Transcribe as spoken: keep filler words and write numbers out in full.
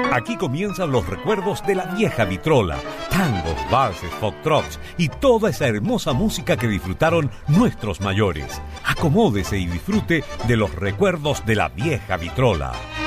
Aquí comienzan los recuerdos de la vieja vitrola, tangos, valses, foxtrots y toda esa hermosa música que disfrutaron nuestros mayores. Acomódese y disfrute de los recuerdos de la vieja vitrola.